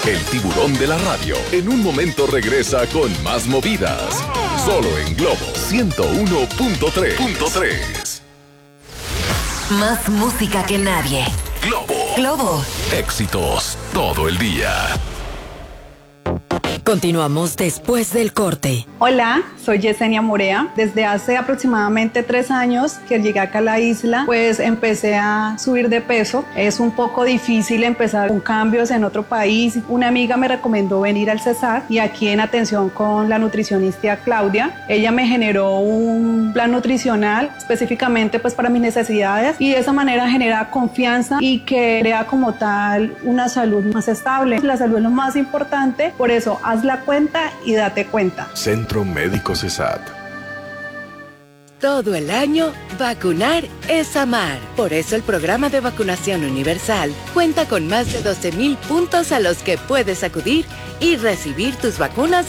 El tiburón de la radio en un momento regresa con más movidas. Solo en Globo 101.3. Más música que nadie. Globo. Éxitos todo el día. Continuamos después del corte. Hola, soy Yesenia Morea. Desde hace aproximadamente 3 años que llegué acá a la isla, pues empecé a subir de peso. Es un poco difícil empezar con cambios en otro país. Una amiga me recomendó venir al Cesar y aquí en atención con la nutricionista Claudia. Ella me generó un plan nutricional específicamente pues para mis necesidades y de esa manera genera confianza y que crea como tal una salud más estable. La salud es lo más importante, por eso haz la cuenta y date cuenta. Centro Médico CESAT. Todo el año, vacunar es amar. Por eso el programa de vacunación universal cuenta con más de 12,000 puntos a los que puedes acudir y recibir tus vacunas